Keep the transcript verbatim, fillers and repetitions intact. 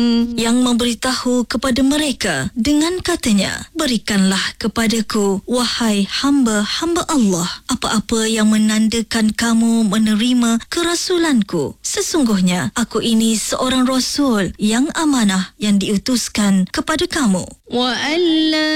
yang memberitahu kepada mereka dengan katanya, berikanlah kepadaku, wahai hamba-hamba Allah, apa-apa yang menandakan kamu menerima kerasulanku. Sesungguhnya aku ini seorang rasul yang amanah yang diutuskan kepada kamu. وألا